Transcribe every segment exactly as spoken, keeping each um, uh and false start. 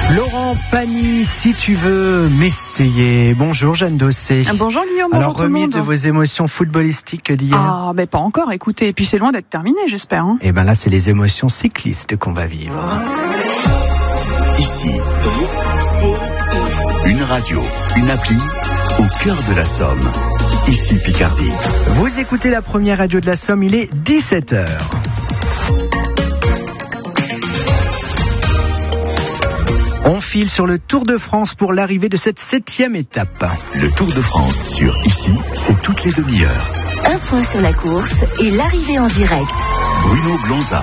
Laurent Pagny, si tu veux m'essayer. Bonjour Jeanne Dossé. Bonjour Guillaume, bonjour. Alors, tout le monde. remise de vos émotions footballistiques d'hier? Ah, mais pas encore, écoutez. Et puis c'est loin d'être terminé, j'espère. Hein. Et ben là, c'est les émotions cyclistes qu'on va vivre. Ici, une radio, une appli au cœur de la Somme. Ici Picardie. Vous écoutez la première radio de la Somme, il est dix-sept heures. On file sur le Tour de France pour l'arrivée de cette septième étape. Le Tour de France sur Ici, c'est toutes les demi-heures. Un point sur la course et l'arrivée en direct. Bruno Blanza.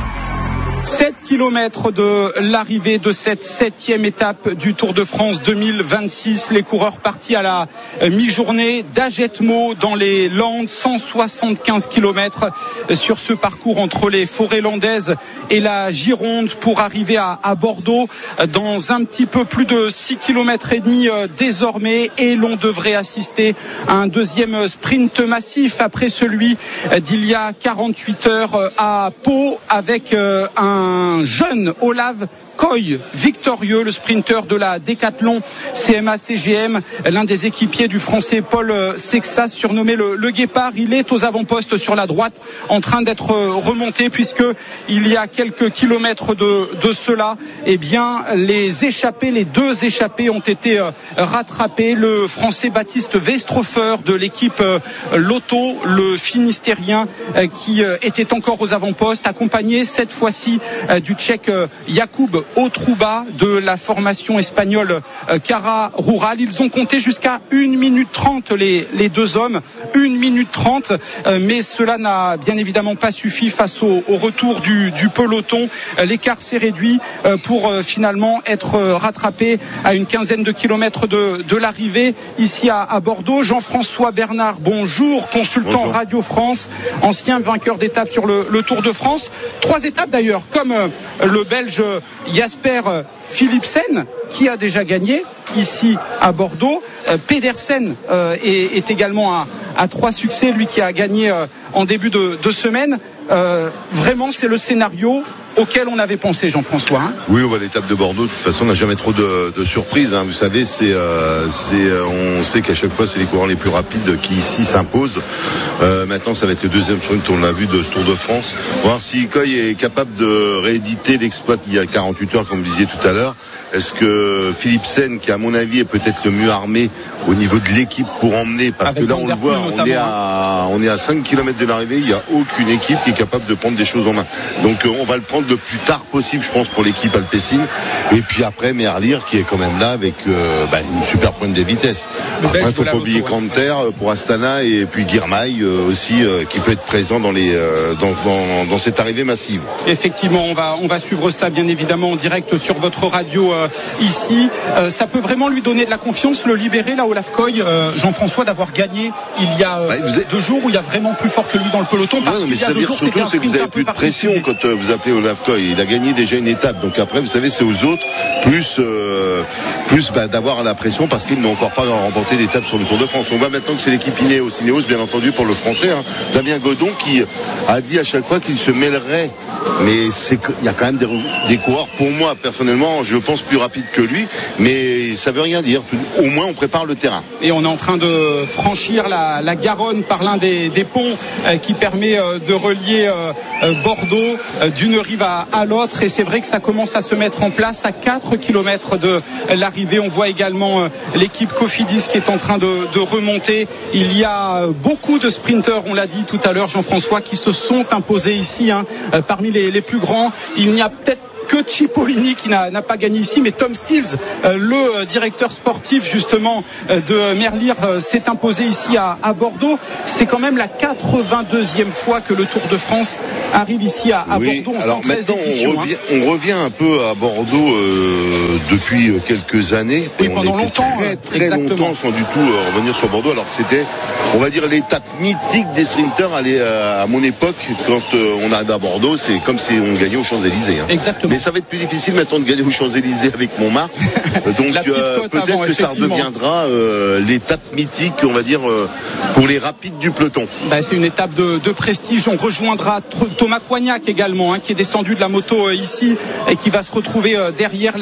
sept kilomètres de l'arrivée de cette septième étape du Tour de France deux mille vingt-six. Les coureurs partis à la mi-journée d'Agetmo dans les Landes. cent soixante-quinze kilomètres sur ce parcours entre les forêts landaises et la Gironde pour arriver à, à Bordeaux dans un petit peu plus de six kilomètres et demi désormais. Et l'on devrait assister à un deuxième sprint massif après celui d'il y a quarante-huit heures à Pau avec un un jeune Olav Koy, victorieux, le sprinter de la Décathlon C M A C G M, l'un des équipiers du français Paul Sexas, surnommé le, le Guépard. Il est aux avant-postes sur la droite en train d'être remonté, puisque il y a quelques kilomètres de, de cela, eh bien, les échappés, les deux échappés ont été rattrapés. Le français Baptiste Westrhofer de l'équipe Lotto, le Finistérien, qui était encore aux avant-postes, accompagné cette fois-ci du Tchèque Jakub Otruba de la formation espagnole Cara Rural. Ils ont compté jusqu'à une minute trente les, les deux hommes, une minute trente, mais cela n'a bien évidemment pas suffi face au, au retour du, du peloton. L'écart s'est réduit pour finalement être rattrapé à une quinzaine de kilomètres de, de l'arrivée ici à, à Bordeaux. Jean-François Bernard, bonjour, consultant bonjour. Radio France, ancien vainqueur d'étape sur le, le Tour de France. Trois étapes d'ailleurs, comme le Belge Jasper Philipsen, qui a déjà gagné ici à Bordeaux. Euh, Pedersen euh, est, est également à, à trois succès, lui qui a gagné euh, en début de, de semaine. Euh, vraiment, c'est le scénario auquel on avait pensé, Jean-François. Hein. Oui, bah, l'étape de Bordeaux, de toute façon, n'a jamais trop de, de surprises. Hein. Vous savez, c'est, euh, c'est, euh, on sait qu'à chaque fois, c'est les coureurs les plus rapides qui ici s'imposent. Euh, maintenant, ça va être le deuxième sprint, on l'a vu, de ce Tour de France. Voir si Koy est capable de rééditer l'exploit il y a quarante-huit heures, comme vous disiez tout à l'heure. Est-ce que Philipsen, qui à mon avis est peut-être le mieux armé au niveau de l'équipe pour emmener, parce Avec que là on le voit, on est, à, on est à cinq kilomètres de l'arrivée, il n'y a aucune équipe qui est capable de prendre des choses en main. Donc euh, on va le prendre le plus tard possible, je pense, pour l'équipe Alpecin. Et puis après Merlier qui est quand même là avec euh, bah, une super pointe de vitesse. Après il ne faut pas oublier Canter pour Astana, et puis Girmay euh, aussi euh, qui peut être présent dans, les, euh, dans, dans, dans cette arrivée massive. Effectivement, on va, on va suivre ça bien évidemment en direct sur votre radio euh, ici. Euh, ça peut vraiment lui donner de la confiance, le libérer là, Olav Koy, euh, Jean-François, d'avoir gagné il y a euh, bah, êtes... deux jours où il y a vraiment plus fort que lui dans le peloton, parce ouais, qu'il y a deux jours c'était un sprint un peu plus de pression quand euh, vous appelez Olav Koy. Il a gagné déjà une étape, donc après vous savez c'est aux autres plus euh, plus bah, d'avoir la pression, parce qu'ils n'ont encore pas remporté l'étape sur le Tour de France. On voit maintenant que c'est l'équipe Ineos, Ineos bien entendu pour le français, hein, Damien Godon, qui a dit à chaque fois qu'il se mêlerait, mais c'est il y a quand même des, des coureurs, pour moi personnellement je pense plus rapides que lui, mais ça veut rien dire. Au moins on prépare le terrain. Et on est en train de franchir la, la Garonne par l'un des, des ponts euh, qui permet euh, de relier euh, Bordeaux euh, d'une rive à, à l'autre, et c'est vrai que ça commence à se mettre en place à quatre kilomètres de l'arrivée. On voit également euh, l'équipe Cofidis qui est en train de, de remonter. Il y a beaucoup de sprinteurs, on l'a dit tout à l'heure, Jean-François, qui se sont imposés ici, hein, euh, parmi les, les plus grands. Il n'y a peut-être que Cipollini qui n'a, n'a pas gagné ici, mais Tom Stills, euh, le euh, directeur sportif justement euh, de Merlier, euh, s'est imposé ici à, à Bordeaux. C'est quand même la quatre-vingt-deuxième fois que le Tour de France arrive ici à, à oui, Bordeaux. En alors maintenant éditions, on, revient, hein. on revient un peu à Bordeaux euh, depuis quelques années. Oui, pendant longtemps. Très très exactement. longtemps sans du tout euh, revenir sur Bordeaux, alors que c'était, on va dire, l'étape mythique des sprinteurs. Allez, euh, à mon époque, quand euh, on arrive à Bordeaux, c'est comme si on gagnait aux Champs-Élysées. Hein. Exactement. Mais ça va être plus difficile maintenant de gagner aux Champs-Élysées avec Montmartre. Donc euh, peut-être avant, que ça redeviendra euh, l'étape mythique, on va dire, euh, pour les rapides du peloton. Bah, c'est une étape de, de prestige. On rejoindra Thomas Coignac également, hein, qui est descendu de la moto euh, ici et qui va se retrouver euh, derrière la, la ligne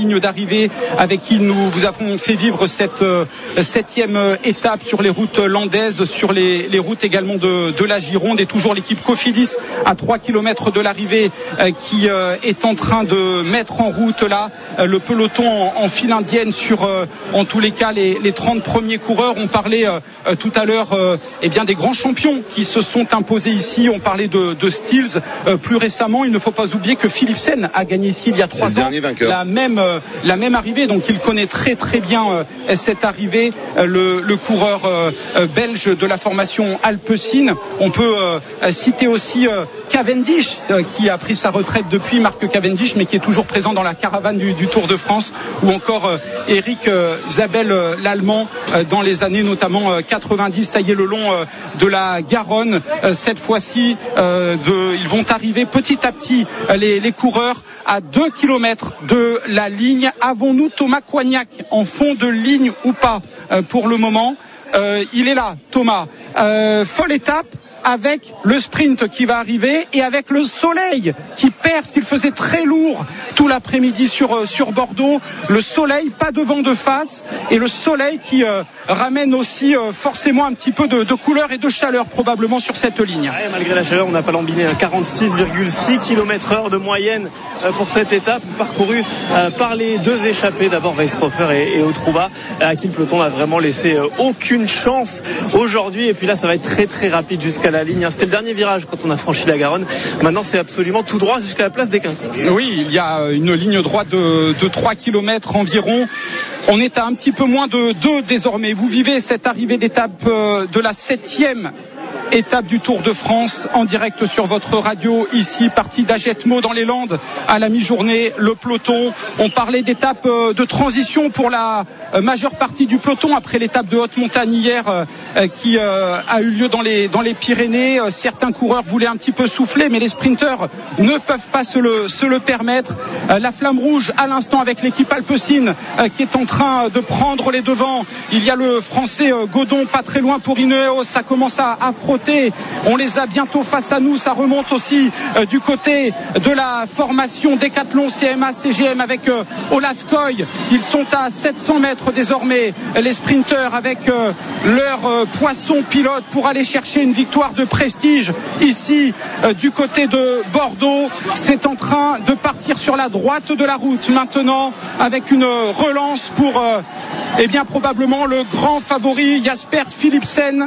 ligne d'arrivée, avec qui nous vous avons fait vivre cette euh, septième étape sur les routes landaises, sur les, les routes également de, de la Gironde, et toujours l'équipe Cofidis à trois kilomètres de l'arrivée euh, qui euh, est en train de mettre en route là euh, le peloton en, en file indienne sur euh, en tous les cas les, les trente premiers coureurs. On parlait euh, euh, tout à l'heure euh, eh bien des grands champions qui se sont imposés ici. On parlait de, de Stills euh, plus récemment. Il ne faut pas oublier que Philipsen a gagné ici il y a trois ans la même euh, la même arrivée, donc il connaît très très bien euh, cette arrivée, euh, le, le coureur euh, euh, belge de la formation Alpecin. On peut euh, citer aussi euh, Cavendish euh, qui a pris sa retraite depuis, Marc Cavendish, mais qui est toujours présent dans la caravane du, du Tour de France, ou encore euh, Eric euh, Zabel euh, l'Allemand euh, dans les années notamment euh, quatre-vingt-dix. Ça y est, le long euh, de la Garonne, euh, cette fois-ci euh, de, ils vont arriver petit à petit euh, les, les coureurs à deux kilomètres de la ligne. Avons-nous Thomas Coignac en fond de ligne ou pas euh, pour le moment? euh, Il est là, Thomas. Euh, folle étape, avec le sprint qui va arriver et avec le soleil qui perce. Il faisait très lourd tout l'après-midi sur, sur Bordeaux. Le soleil, pas de vent de face, et le soleil qui euh, ramène aussi euh, forcément un petit peu de, de couleur et de chaleur probablement sur cette ligne. Ouais, malgré la chaleur, on n'a pas lambiné, un quarante-six virgule six kilomètres heure de moyenne euh, pour cette étape parcourue euh, par les deux échappés, d'abord Weishofer et, et Otrouba, à qui le peloton n'a vraiment laissé euh, aucune chance aujourd'hui. Et puis là, ça va être très très rapide jusqu'à la ligne. C'était le dernier virage quand on a franchi la Garonne. Maintenant, c'est absolument tout droit jusqu'à la place des Quinconces. Oui, il y a une ligne droite de, de trois kilomètres environ. On est à un petit peu moins de deux désormais. Vous vivez cette arrivée d'étape de la septième étape du Tour de France en direct sur votre radio, ici, partie d'Agetmo dans les Landes à la mi-journée. Le peloton, on parlait d'étape de transition pour la majeure partie du peloton après l'étape de haute montagne hier qui a eu lieu dans les, dans les Pyrénées. Certains coureurs voulaient un petit peu souffler, mais les sprinteurs ne peuvent pas se le, se le permettre. La flamme rouge à l'instant avec l'équipe Alpecin qui est en train de prendre les devants. Il y a le français Godon pas très loin pour Ineos. Ça commence à, à frotter. On les a bientôt face à nous. Ça remonte aussi euh, du côté de la formation Décathlon C M A C G M avec euh, Olaf Koy. Ils sont à sept cents mètres désormais, les sprinteurs, avec euh, leur euh, poisson pilote pour aller chercher une victoire de prestige ici euh, du côté de Bordeaux. C'est en train de partir sur la droite de la route maintenant, avec une relance pour euh, eh bien probablement le grand favori Jasper Philipsen,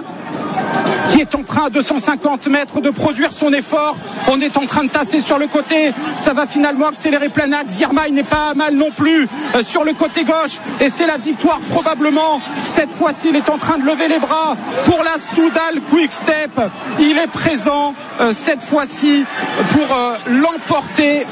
qui est en train à deux cent cinquante mètres de produire son effort. On est en train de tasser sur le côté. Ça va finalement accélérer plein axe. Girmay n'est pas mal non plus euh, sur le côté gauche. Et c'est la victoire probablement. Cette fois-ci, il est en train de lever les bras pour la Soudal Quick Step. Il est présent euh, cette fois-ci pour euh, l'emporter.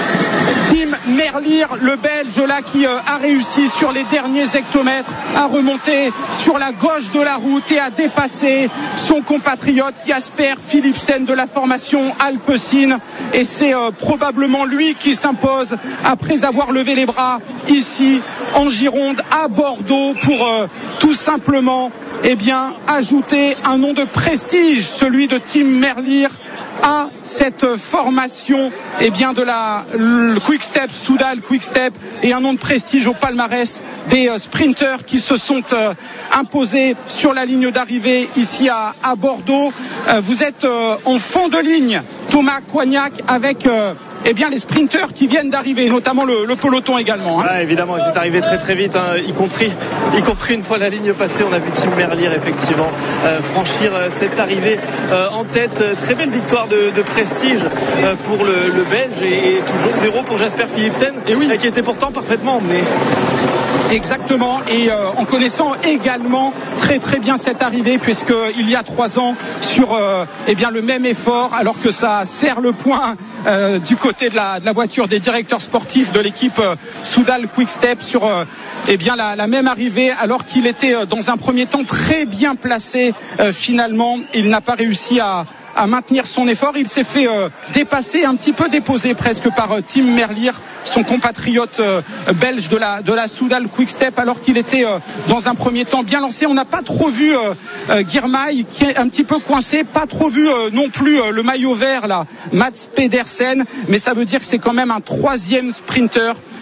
Tim Merlier, le Belge là qui euh, a réussi sur les derniers hectomètres à remonter sur la gauche de la route et à dépasser son compatriote Jasper Philipsen de la formation Alpecin. Et c'est euh, probablement lui qui s'impose après avoir levé les bras ici en Gironde, à Bordeaux, pour euh, tout simplement eh bien, ajouter un nom de prestige, celui de Tim Merlier, à cette formation eh bien, de la Quick Step, Soudal Quick Step, et un nom de prestige au palmarès des sprinteurs qui se sont euh, imposés sur la ligne d'arrivée ici à, à Bordeaux. Euh, vous êtes euh, en fond de ligne, Thomas Coignac, avec euh, eh bien, les sprinteurs qui viennent d'arriver, notamment le, le peloton également. Hein. Ouais, évidemment, c'est arrivé très très vite, hein, y compris, y compris une fois la ligne passée. On a vu Tim Merlier effectivement euh, franchir euh, cette arrivée euh, en tête. Très belle victoire de, de prestige euh, pour le, le Belge, et, et toujours zéro pour Jasper Philipsen, et oui. euh, qui était pourtant parfaitement emmené. Exactement, et euh, en connaissant également très très bien cette arrivée, puisqu'il y a trois ans, sur euh, eh bien, le même effort, alors que ça serre le point euh, du côté de la, de la voiture des directeurs sportifs de l'équipe euh, Soudal Quick Step, sur euh, eh bien, la, la même arrivée, alors qu'il était euh, dans un premier temps très bien placé. Euh, finalement, il n'a pas réussi à à maintenir son effort. Il s'est fait euh, dépasser, un petit peu déposé presque par euh, Tim Merlier, son compatriote euh, belge de la, de la Soudal Quick Step, alors qu'il était euh, dans un premier temps bien lancé. On n'a pas trop vu euh, euh, Girmay, qui est un petit peu coincé, pas trop vu euh, non plus euh, le maillot vert là, Mats Pedersen, mais ça veut dire que c'est quand même un troisième sprinter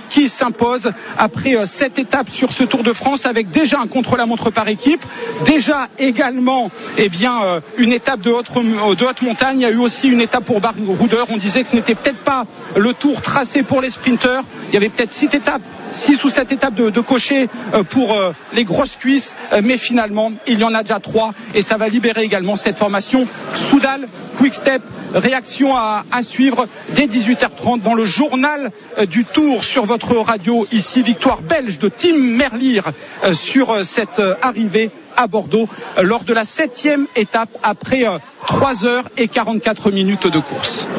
qui s'impose après sept étapes sur ce Tour de France, avec déjà un contre-la-montre par équipe, déjà également eh bien, une étape de haute, de haute montagne. Il y a eu aussi une étape pour baroudeur. On disait que ce n'était peut-être pas le tour tracé pour les sprinteurs. Il y avait peut-être six étapes, six ou sept étapes de, de cocher pour les grosses cuisses, mais finalement il y en a déjà trois, et ça va libérer également cette formation Soudal Quick Step. Réaction à, à suivre dès dix-huit heures trente dans le journal du Tour sur votre radio. Ici, victoire belge de Tim Merlier sur cette arrivée à Bordeaux lors de la septième étape après trois heures et quarante-quatre minutes de course.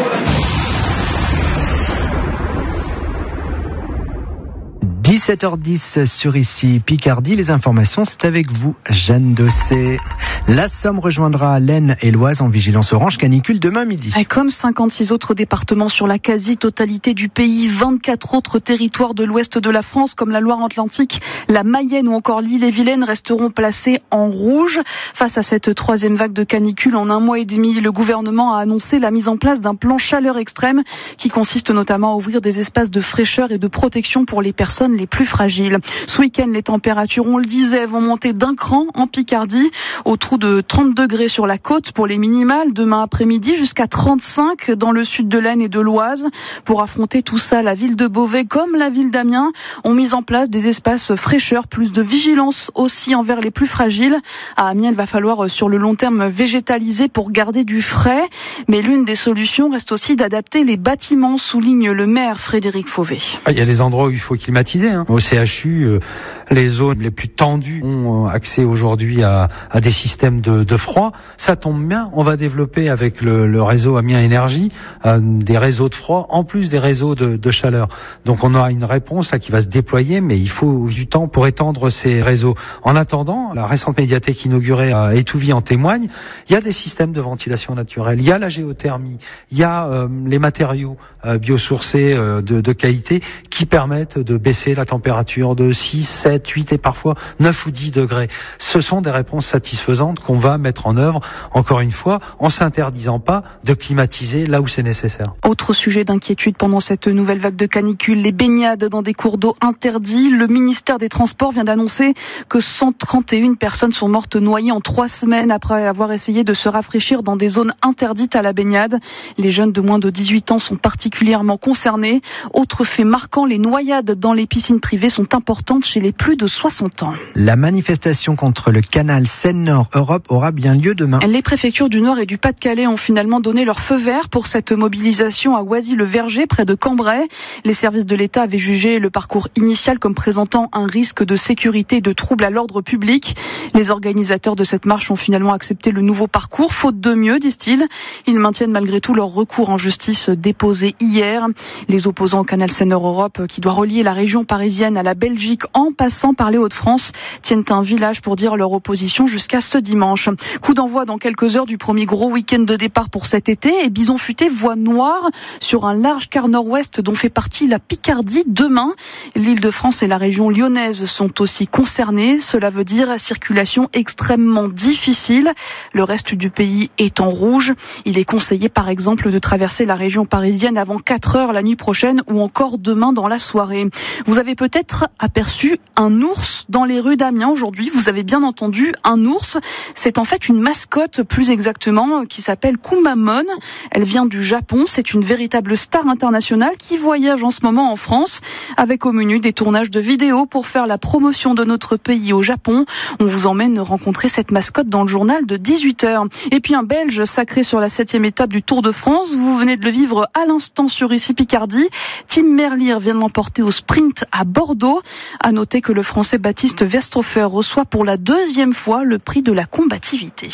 dix-sept heures dix sur ici Picardie. Les informations, c'est avec vous, Jeanne Dossé. La Somme rejoindra l'Aisne et l'Oise en vigilance orange canicule demain midi. Et comme cinquante-six autres départements sur la quasi-totalité du pays, vingt-quatre autres territoires de l'ouest de la France, comme la Loire-Atlantique, la Mayenne ou encore l'Ille-et-Vilaine, resteront placés en rouge. Face à cette troisième vague de canicule, en un mois et demi, le gouvernement a annoncé la mise en place d'un plan chaleur extrême qui consiste notamment à ouvrir des espaces de fraîcheur et de protection pour les personnes les plus fragiles. Ce week-end, les températures, on le disait, vont monter d'un cran en Picardie, au trou de trente degrés sur la côte pour les minimales, demain après-midi jusqu'à trente-cinq dans le sud de l'Aisne et de l'Oise. Pour affronter tout ça, la ville de Beauvais comme la ville d'Amiens ont mis en place des espaces fraîcheur, plus de vigilance aussi envers les plus fragiles. À Amiens, il va falloir sur le long terme végétaliser pour garder du frais, mais l'une des solutions reste aussi d'adapter les bâtiments, souligne le maire Frédéric Fauvet. Il y a des endroits où il faut climatiser. Hein. Au C H U, euh, les zones les plus tendues ont accès aujourd'hui à, à des systèmes de, de froid. Ça tombe bien, on va développer avec le, le réseau Amiens Énergie euh, des réseaux de froid en plus des réseaux de, de chaleur. Donc on aura une réponse là qui va se déployer, mais il faut du temps pour étendre ces réseaux. En attendant, la récente médiathèque inaugurée à Étouville en témoigne. Il y a des systèmes de ventilation naturelle, il y a la géothermie, il y a euh, les matériaux euh, biosourcés euh, de, de qualité qui permettent de baisser la température de six, sept, huit et parfois neuf ou dix degrés. Ce sont des réponses satisfaisantes qu'on va mettre en œuvre, encore une fois, en s'interdisant pas de climatiser là où c'est nécessaire. Autre sujet d'inquiétude pendant cette nouvelle vague de canicule, les baignades dans des cours d'eau interdits. Le ministère des Transports vient d'annoncer que cent trente et une personnes sont mortes noyées en trois semaines après avoir essayé de se rafraîchir dans des zones interdites à la baignade. Les jeunes de moins de dix-huit ans sont particulièrement concernés. Autre fait marquant, les noyades dans les piscines privées sont importantes chez les plus de soixante ans. La manifestation contre le canal Seine-Nord Europe aura bien lieu demain. Les préfectures du Nord et du Pas-de-Calais ont finalement donné leur feu vert pour cette mobilisation à Oisy-le-Verger, près de Cambrai. Les services de l'État avaient jugé le parcours initial comme présentant un risque de sécurité et de trouble à l'ordre public. Les organisateurs de cette marche ont finalement accepté le nouveau parcours, faute de mieux, disent-ils. Ils maintiennent malgré tout leur recours en justice déposé hier. Les opposants au canal Seine-Nord Europe, qui doit relier la région parisienne à la Belgique en passant par les Hauts-de-France, tiennent un village pour dire leur opposition jusqu'à ce dimanche. Coup d'envoi dans quelques heures du premier gros week-end de départ pour cet été, et Bison Futé voit noir sur un large quart nord-ouest dont fait partie la Picardie demain. L'Île-de-France et la région lyonnaise sont aussi concernées. Cela veut dire circulation extrêmement difficile. Le reste du pays est en rouge. Il est conseillé par exemple de traverser la région parisienne avant quatre heures la nuit prochaine ou encore demain dans la soirée. Vous avez peut-être aperçu un ours dans les rues d'Amiens aujourd'hui. Vous avez bien entendu, un ours. C'est en fait une mascotte, plus exactement, qui s'appelle Kumamon. Elle vient du Japon. C'est une véritable star internationale qui voyage en ce moment en France, avec au menu des tournages de vidéos pour faire la promotion de notre pays au Japon. On vous emmène rencontrer cette mascotte dans le journal de dix-huit heures. Et puis un Belge sacré sur la septième étape du Tour de France. Vous venez de le vivre à l'instant sur ici Picardie. Tim Merlier vient de l'emporter au sprint à Bordeaux. À noter que le Français Baptiste Verstoffer reçoit pour la deuxième fois le prix de la combativité.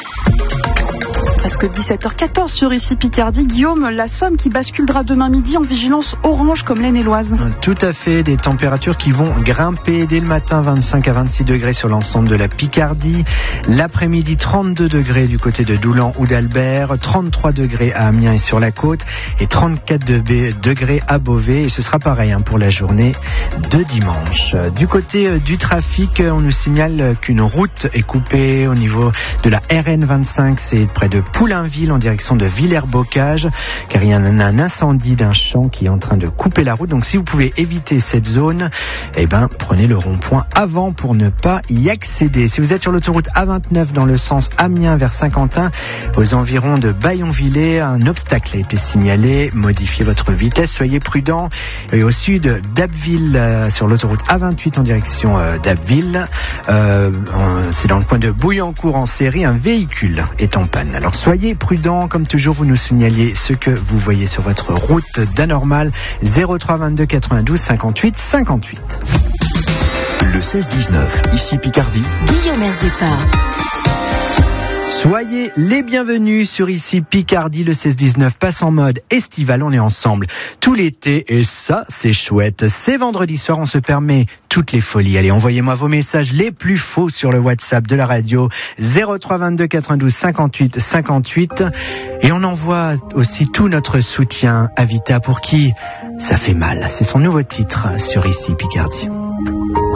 Presque dix-sept heures quatorze sur ici Picardie. Guillaume, la Somme qui basculera demain midi en vigilance orange comme l'Aisne et l'Oise. Tout à fait, des températures qui vont grimper dès le matin, vingt-cinq à vingt-six degrés sur l'ensemble de la Picardie. L'après-midi, trente-deux degrés du côté de Doulan ou d'Albert, trente-trois degrés à Amiens et sur la côte et trente-quatre degrés à Beauvais. Et ce sera pareil hein, pour la journée de dimanche. Du côté du trafic, on nous signale qu'une route est coupée au niveau de la R N vingt-cinq, c'est près de Poulainville en direction de Villers-Bocage, car il y a un, un incendie d'un champ qui est en train de couper la route. Donc si vous pouvez éviter cette zone, eh ben, prenez le rond-point avant pour ne pas y accéder. Si vous êtes sur l'autoroute A vingt-neuf dans le sens Amiens vers Saint-Quentin, aux environs de Baillonvillers, un obstacle a été signalé. Modifiez votre vitesse, soyez prudents. Et au sud d'Abbeville, euh, sur l'autoroute A vingt-huit en direction euh, d'Abbeville, euh, c'est dans le coin de Bouillancourt en série, un véhicule est en panne. Alors soyez prudents, comme toujours, vous nous signaliez ce que vous voyez sur votre route d'anormal. zéro trois vingt-deux quatre-vingt-douze cinquante-huit cinquante-huit. Le seize dix-neuf, ici Picardie. Guillaume Erzepa. Soyez les bienvenus sur Ici Picardie. Le seize dix-neuf passe en mode estival. On est ensemble tout l'été et ça, c'est chouette. C'est vendredi soir, on se permet toutes les folies. Allez, envoyez-moi vos messages les plus faux sur le WhatsApp de la radio zéro trois vingt-deux quatre-vingt-douze cinquante-huit cinquante-huit. Et on envoie aussi tout notre soutien à Vita, pour qui ça fait mal. C'est son nouveau titre sur Ici Picardie.